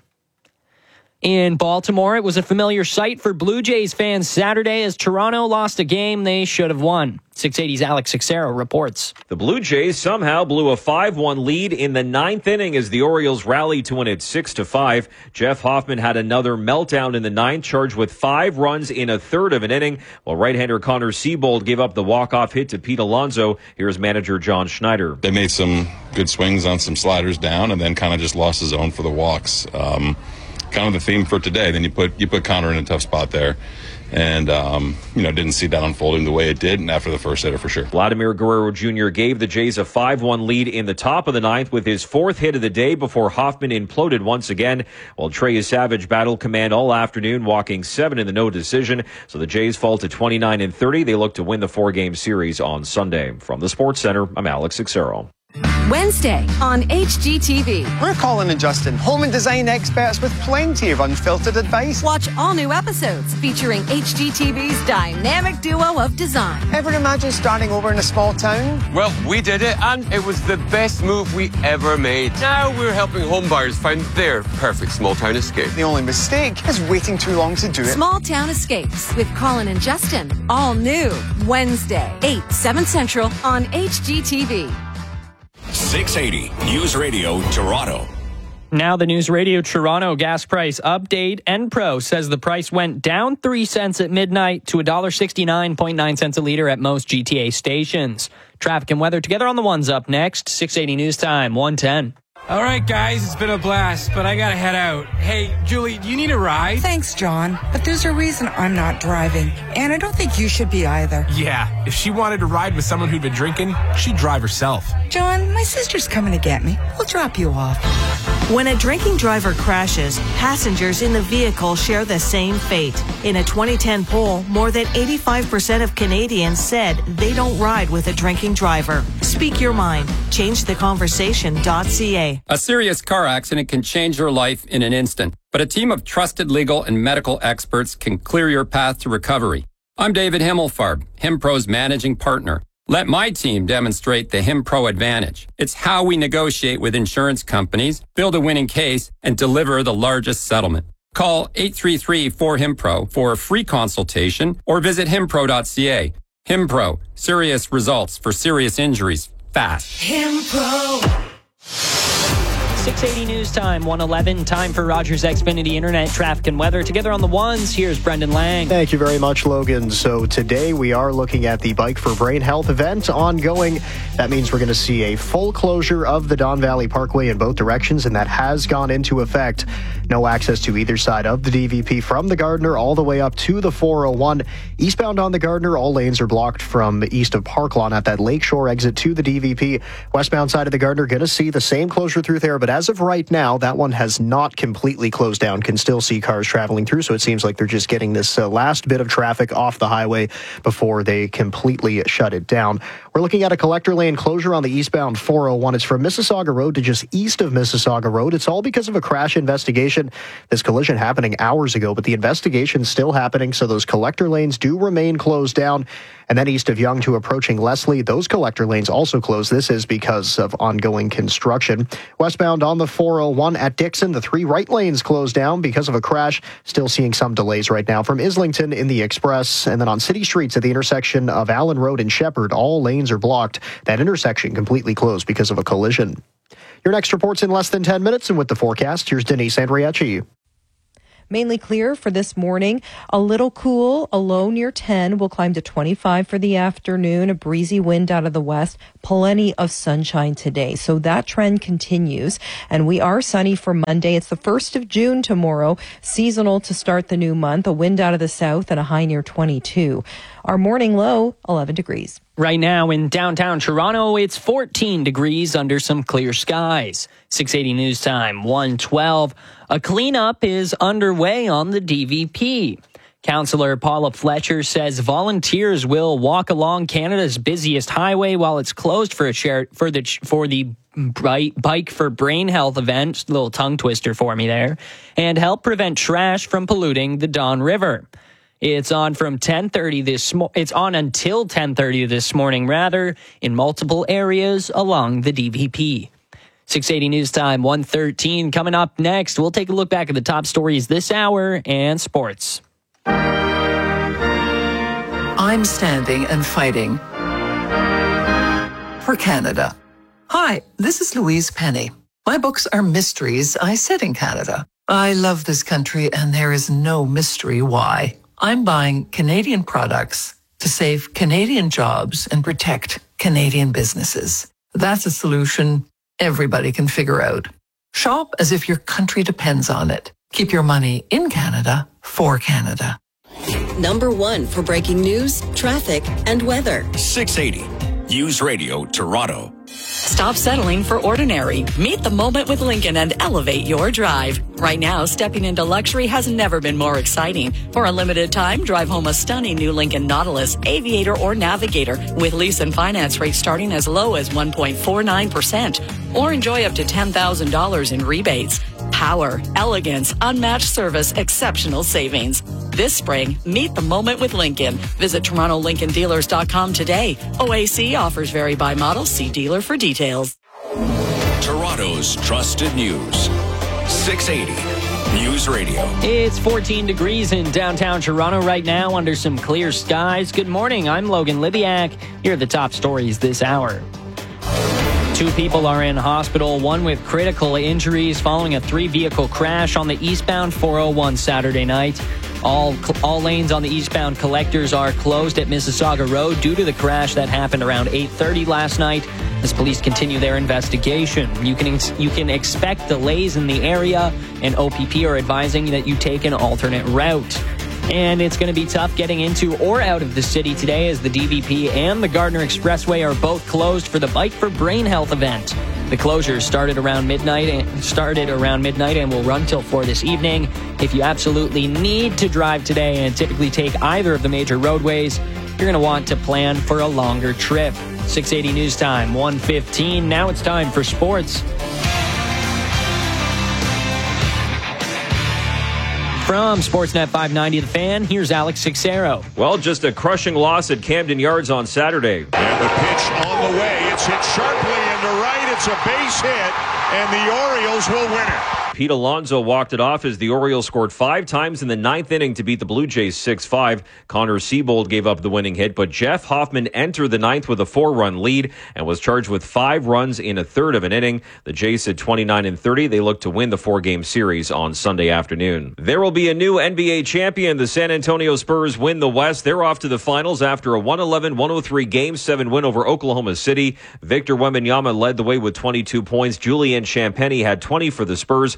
In Baltimore, it was a familiar sight for Blue Jays fans Saturday as Toronto lost a game they should have won. six eighty's Alex Sixero reports. The Blue Jays somehow blew a five one lead in the ninth inning as the Orioles rallied to win it six to five. Jeff Hoffman had another meltdown in the ninth, charged with five runs in a third of an inning, while right-hander Connor Siebold gave up the walk-off hit to Pete Alonso. Here's manager John Schneider. They made some good swings on some sliders down and then kind of just lost his own for the walks. Um, kind of the theme for today. Then you put you put Connor in a tough spot there. And, um, you know, didn't see that unfolding the way it did, and after the first hitter for sure. Vladimir Guerrero Junior gave the Jays a five one lead in the top of the ninth with his fourth hit of the day before Hoffman imploded once again, while Trey Savage battled command all afternoon, walking seven in the no decision. So the Jays fall to twenty-nine and thirty. They look to win the four-game series on Sunday. From the Sports Center, I'm Alex Sixero. Wednesday on H G T V. We're Colin and Justin, home and design experts with plenty of unfiltered advice. Watch all new episodes featuring H G T V's dynamic duo of design. Ever imagine starting over in a small town? Well, we did it, and it was the best move we ever made. Now we're helping home buyers find their perfect small town escape. The only mistake is waiting too long to do it. Small Town Escapes with Colin and Justin. All new Wednesday, eight, seven Central on H G T V. six eighty News Radio Toronto. Now the News Radio Toronto gas price update. Enpro says the price went down three cents at midnight to one dollar sixty-nine point nine cents a litre at most G T A stations. Traffic and weather together on the ones up next. six eighty News Time, one ten. All right, guys, it's been a blast, but I gotta head out. Hey, Julie, do you need a ride? Thanks, John, but there's a reason I'm not driving, and I don't think you should be either. Yeah, if she wanted to ride with someone who'd been drinking, she'd drive herself. John, my sister's coming to get me. We'll drop you off. When a drinking driver crashes, passengers in the vehicle share the same fate. In a twenty ten poll, more than eighty-five percent of Canadians said they don't ride with a drinking driver. Speak your mind. change the conversation dot c a. A serious car accident can change your life in an instant, but a team of trusted legal and medical experts can clear your path to recovery. I'm David Himmelfarb, HimPro's managing partner. Let my team demonstrate the HimPro advantage. It's how we negotiate with insurance companies, build a winning case, and deliver the largest settlement. Call eight three three four HimPro for a free consultation or visit himpro dot c a. HimPro, serious results for serious injuries, fast. HimPro. six eighty News Time, one eleven. Time for Rogers Xfinity Internet traffic and weather. Together on the ones, here's Brendan Lang. Thank you very much, Logan. So today we are looking at the Bike for Brain Health event ongoing. That means we're going to see a full closure of the Don Valley Parkway in both directions, and that has gone into effect. No access to either side of the D V P from the Gardiner all the way up to the four oh one. Eastbound on the Gardiner, all lanes are blocked from east of Park Lawn at that Lakeshore exit to the D V P. Westbound side of the Gardiner, going to see the same closure through there, but as of right now, that one has not completely closed down. Can still see cars traveling through, so it seems like they're just getting this uh, last bit of traffic off the highway before they completely shut it down. We're looking at a collector lane closure on the eastbound four oh one. It's from Mississauga Road to just east of Mississauga Road. It's all because of a crash investigation. This collision happening hours ago, but the investigation's still happening, so those collector lanes do remain closed down. And then east of Yonge to approaching Leslie, those collector lanes also closed. This is because of ongoing construction. Westbound on the four oh one at Dixon, the three right lanes closed down because of a crash. Still seeing some delays right now from Islington in the Express. And then on city streets at the intersection of Allen Road and Shepherd, all lanes are blocked. That intersection completely closed because of a collision. Your next report's in less than ten minutes, and with the forecast, here's Denise Andriachi. Mainly clear for this morning. A little cool, a low near ten. We'll climb to twenty-five for the afternoon. A breezy wind out of the west. Plenty of sunshine today. So that trend continues. And we are sunny for Monday. It's the first of June tomorrow. Seasonal to start the new month. A wind out of the south and a high near twenty-two. Our morning low, eleven degrees. Right now in downtown Toronto, it's fourteen degrees under some clear skies. six eighty News Time, one twelve. A cleanup is underway on the D V P. Councillor Paula Fletcher says volunteers will walk along Canada's busiest highway while it's closed for a share, for the for the Bike for Brain Health event, little tongue twister for me there, and help prevent trash from polluting the Don River. It's on from ten thirty this mo- it's on until ten thirty this morning rather in multiple areas along the D V P. six eighty News Time, one thirteen. Coming up next, we'll take a look back at the top stories this hour and sports. I'm standing and fighting for Canada. Hi, this is Louise Penny. My books are mysteries I set in Canada. I love this country and there is no mystery why. I'm buying Canadian products to save Canadian jobs and protect Canadian businesses. That's a solution everybody can figure out. Shop as if your country depends on it. Keep your money in Canada for Canada. Number one for breaking news, traffic, and weather. six eighty News Radio Toronto. Stop settling for ordinary. Meet the moment with Lincoln and elevate your drive. Right now, stepping into luxury has never been more exciting. For a limited time, drive home a stunning new Lincoln Nautilus, Aviator, or Navigator with lease and finance rates starting as low as one point four nine percent. Or enjoy up to ten thousand dollars in rebates. Power, elegance, unmatched service, exceptional savings. This spring, meet the moment with Lincoln. Visit Toronto Lincoln Dealers dot com today. O A C offers vary by model. See dealer for details. Toronto's trusted news. six eighty News Radio. It's fourteen degrees in downtown Toronto right now under some clear skies. Good morning. I'm Logan Libiak. Here are the top stories this hour. Two people are in hospital, one with critical injuries following a three-vehicle crash on the eastbound four oh one Saturday night. All all lanes on the eastbound collectors are closed at Mississauga Road due to the crash that happened around eight thirty last night as police continue their investigation. You can you can expect delays in the area, and O P P are advising that you take an alternate route. And it's going to be tough getting into or out of the city today as the D V P and the Gardiner Expressway are both closed for the Bike for Brain Health event. The closures started around midnight and started around midnight and will run till four this evening. If you absolutely need to drive today and typically take either of the major roadways, you're going to want to plan for a longer trip. six eighty News Time, one fifteen. Now it's time for sports. From Sportsnet five ninety The Fan, here's Alex Sixero. Well, just a crushing loss at Camden Yards on Saturday. And the pitch on the way. It's hit sharply into right. It's a base hit, and the Orioles will win it. Pete Alonso walked it off as the Orioles scored five times in the ninth inning to beat the Blue Jays six five. Connor Siebold gave up the winning hit, but Jeff Hoffman entered the ninth with a four-run lead and was charged with five runs in a third of an inning. The Jays at twenty-nine and thirty. They look to win the four-game series on Sunday afternoon. There will be a new N B A champion. The San Antonio Spurs win the West. They're off to the finals after a one eleven one oh three Game seven win over Oklahoma City. Victor Wembanyama led the way with twenty-two points. Julian Champagnie had twenty for the Spurs.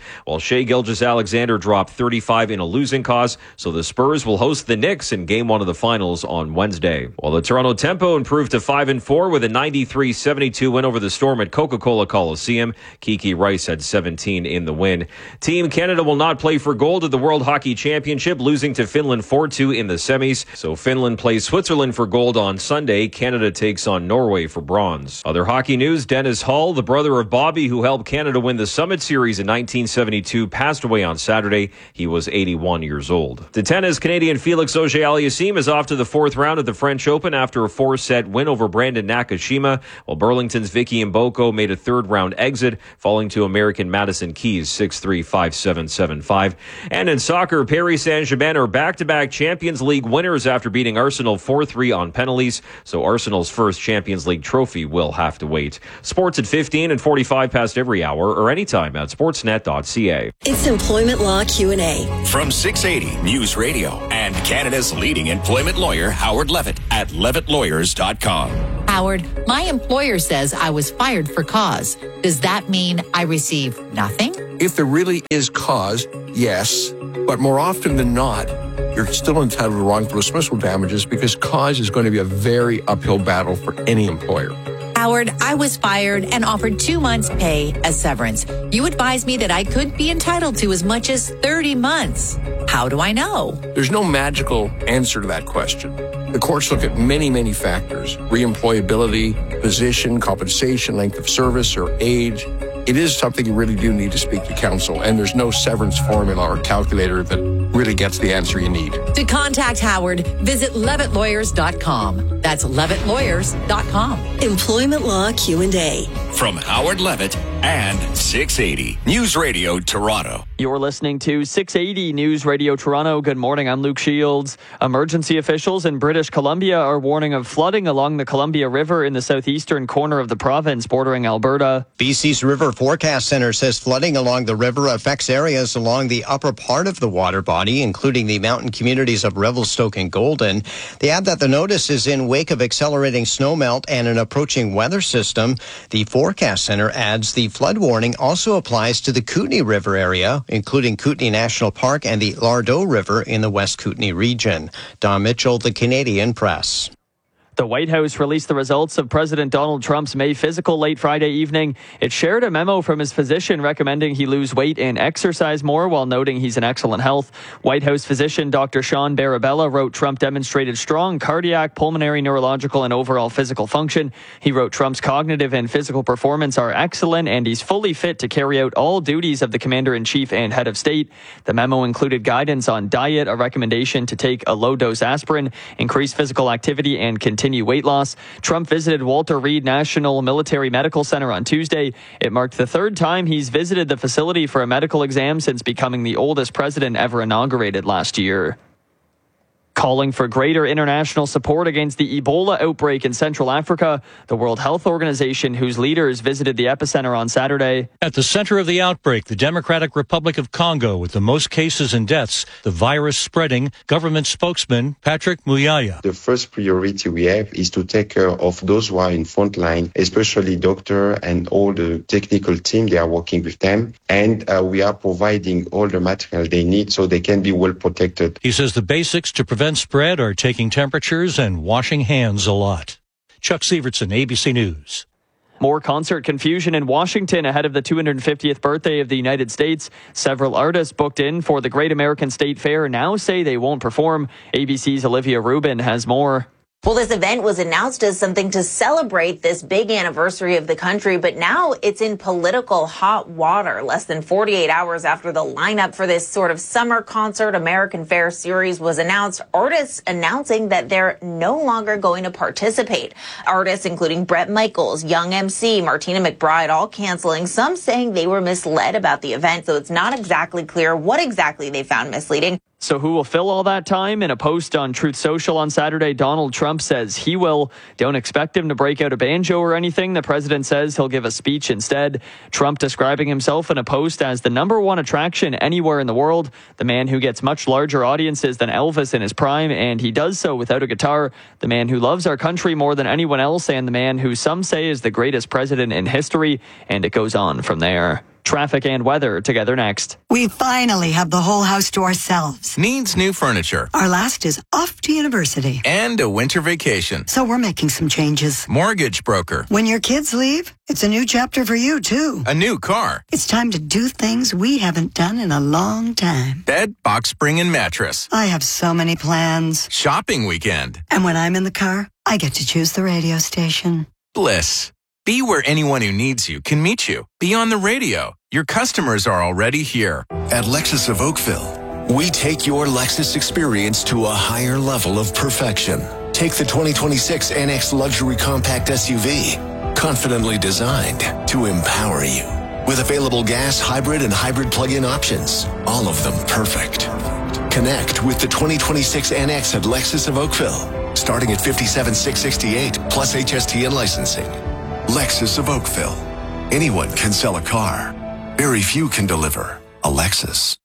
while Shai Gilgeous-Alexander dropped thirty-five in a losing cause, so the Spurs will host the Knicks in game one of the finals on Wednesday. While the Toronto Tempo improved to five and four with a ninety-three seventy-two win over the Storm at Coca-Cola Coliseum. Kiki Rice had seventeen in the win. Team Canada will not play for gold at the World Hockey Championship, losing to Finland four two in the semis. So Finland plays Switzerland for gold on Sunday. Canada takes on Norway for bronze. Other hockey news, Dennis Hull, the brother of Bobby who helped Canada win the Summit Series in nineteen seventy-two, passed away on Saturday. He was eighty-one years old. To tennis, Canadian Felix Auger-Aliassime is off to the fourth round of the French Open after a four-set win over Brandon Nakashima, while Burlington's Vicky Mboko made a third-round exit, falling to American Madison Keys six three, five seven, seven five. And in soccer, Paris Saint-Germain are back-to-back Champions League winners after beating Arsenal four three on penalties, so Arsenal's first Champions League trophy will have to wait. Sports at fifteen and forty-five past every hour or anytime at sportsnet dot c a. It's Employment Law Q and A. From six eighty News Radio and Canada's leading employment lawyer, Howard Levitt at levitt lawyers dot com. Howard, my employer says I was fired for cause. Does that mean I receive nothing? If there really is cause, yes. But more often than not, you're still entitled to wrongful dismissal damages because cause is going to be a very uphill battle for any employer. Howard, I was fired and offered two months' pay as severance. You advised me that I could be entitled to as much as thirty months. How do I know? There's no magical answer to that question. The courts look at many, many factors: reemployability, position, compensation, length of service, or age. It is something you really do need to speak to counsel, and there's no severance formula or calculator that really gets the answer you need. To contact Howard, visit levitt lawyers dot com. That's levitt lawyers dot com. Employment Law Q and A. From Howard Levitt and six eighty News Radio Toronto. You're listening to six eighty News Radio Toronto. Good morning, I'm Luke Shields. Emergency officials in British Columbia are warning of flooding along the Columbia River in the southeastern corner of the province bordering Alberta. B C's River Forecast Center says flooding along the river affects areas along the upper part of the water body, including the mountain communities of Revelstoke and Golden. They add that the notice is in wake of accelerating snowmelt and an approaching weather system. The Forecast Center adds the flood warning also applies to the Kootenay River area, including Kootenay National Park and the Lardo River in the West Kootenay region. Don Mitchell, The Canadian Press. The White House released the results of President Donald Trump's May physical late Friday evening. It shared a memo from his physician recommending he lose weight and exercise more while noting he's in excellent health. White House physician Doctor Sean Barabella wrote Trump demonstrated strong cardiac, pulmonary, neurological, and overall physical function. He wrote Trump's cognitive and physical performance are excellent and he's fully fit to carry out all duties of the commander-in-chief and head of state. The memo included guidance on diet, a recommendation to take a low-dose aspirin, increase physical activity, and continue weight loss. Trump visited Walter Reed National Military Medical Center on Tuesday. It marked the third time he's visited the facility for a medical exam since becoming the oldest president ever inaugurated last year. Calling for greater international support against the Ebola outbreak in Central Africa, the World Health Organization, whose leaders visited the epicenter on Saturday. At the center of the outbreak, the Democratic Republic of Congo, with the most cases and deaths, the virus spreading, government spokesman Patrick Muyaya. The first priority we have is to take care of those who are in front line, especially doctor and all the technical team. They are working with them, and uh, we are providing all the material they need so they can be well protected. He says the basics to prevent spread are taking temperatures and washing hands a lot. Chuck Sievertson, A B C News. More concert confusion in Washington ahead of the two hundred fiftieth birthday of the United States. Several artists booked in for the Great American State Fair now say they won't perform. A B C's Olivia Rubin has more. Well, this event was announced as something to celebrate this big anniversary of the country, but now it's in political hot water. Less than forty-eight hours after the lineup for this sort of summer concert American Fair series was announced, artists announcing that they're no longer going to participate. Artists including Bret Michaels, Young M C, Martina McBride, all canceling, some saying they were misled about the event, so it's not exactly clear what exactly they found misleading. So who will fill all that time? In a post on Truth Social on Saturday, Donald Trump says he will. Don't expect him to break out a banjo or anything. The president says he'll give a speech instead. Trump describing himself in a post as the number one attraction anywhere in the world, the man who gets much larger audiences than Elvis in his prime, and he does so without a guitar, the man who loves our country more than anyone else, and the man who some say is the greatest president in history, and it goes on from there. Traffic and weather together next. We finally have the whole house to ourselves. Needs new furniture. Our last is off to university. And a winter vacation. So we're making some changes. Mortgage broker. When your kids leave, it's a new chapter for you, too. A new car. It's time to do things we haven't done in a long time. Bed, box spring, and mattress. I have so many plans. Shopping weekend. And when I'm in the car, I get to choose the radio station. Bliss. Be where anyone who needs you can meet you. Be on the radio. Your customers are already here. At Lexus of Oakville, we take your Lexus experience to a higher level of perfection. Take the twenty twenty-six N X Luxury Compact S U V, confidently designed to empower you. With available gas, hybrid, and hybrid plug-in options, all of them perfect. Connect with the twenty twenty-six N X at Lexus of Oakville, starting at fifty-seven thousand six hundred sixty-eight dollars plus H S T and licensing. Lexus of Oakville. Anyone can sell a car. Very few can deliver a Lexus.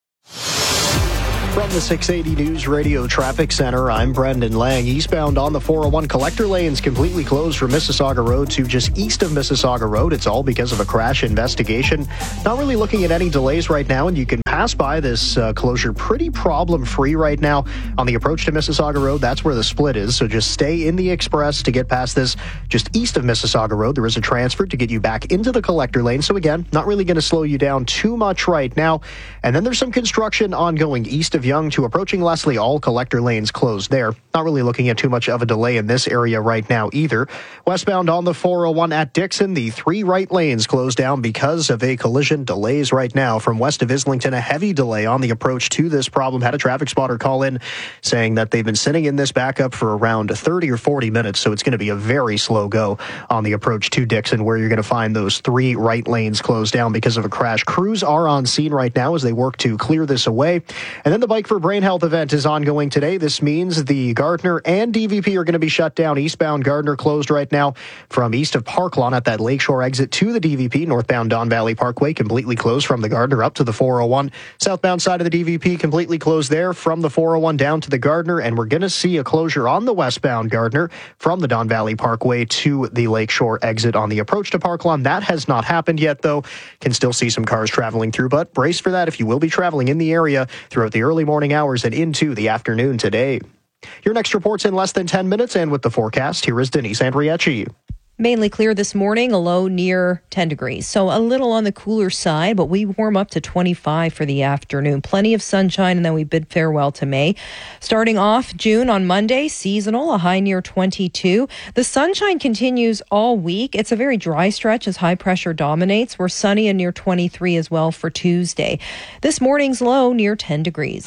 From the six eighty News Radio Traffic Center, I'm Brendan Lang. Eastbound on the four oh one collector lanes completely closed from Mississauga Road to just east of Mississauga Road. It's all because of a crash investigation. Not really looking at any delays right now, and you can pass by this uh, closure pretty problem-free right now. On the approach to Mississauga Road, that's where the split is, so just stay in the express to get past this. Just east of Mississauga Road, there is a transfer to get you back into the collector lane. So again, not really going to slow you down too much right now. And then there's some construction ongoing east of Yonge to approaching Leslie. All collector lanes closed there. Not really looking at too much of a delay in this area right now either. Westbound on the four oh one at Dixon, the three right lanes closed down because of a collision. Delays right now from west of Islington. A heavy delay on the approach to this problem. Had a traffic spotter call in saying that they've been sitting in this backup for around thirty or forty minutes, so it's going to be a very slow go on the approach to Dixon, where you're going to find those three right lanes closed down because of a crash. Crews are on scene right now as they work to clear this away. And then the Bike for Brain Health event is ongoing today. This means the Gardner and D V P are going to be shut down. Eastbound Gardner closed right now from east of Parklawn at that Lakeshore exit to the D V P. Northbound Don Valley Parkway completely closed from the Gardner up to the four oh one. Southbound side of the D V P completely closed there from the four oh one down to the Gardner. And we're going to see a closure on the westbound Gardner from the Don Valley Parkway to the Lakeshore exit on the approach to Parklawn. That has not happened yet, though. Can still see some cars traveling through, but brace for that if you will be traveling in the area throughout the early morning hours and into the afternoon today. Your next report's in less than ten minutes, and with the forecast, here is Denise Andriecci. Mainly clear this morning, a low near ten degrees. So a little on the cooler side, but we warm up to twenty-five for the afternoon. Plenty of sunshine, and then we bid farewell to May. Starting off June on Monday, seasonal, a high near twenty-two. The sunshine continues all week. It's a very dry stretch as high pressure dominates. We're sunny and near twenty-three as well for Tuesday. This morning's low near ten degrees.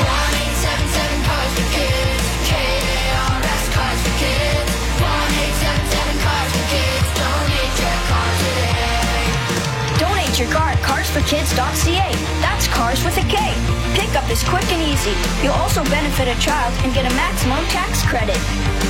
Your car at cars for kids dot c a. That's cars with a K. Pickup is quick and easy. You'll also benefit a child and get a maximum tax credit.